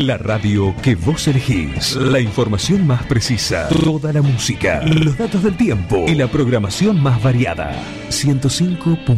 La radio que vos elegís. La información más precisa. Toda la música. Los datos del tiempo. Y la programación más variada. 105.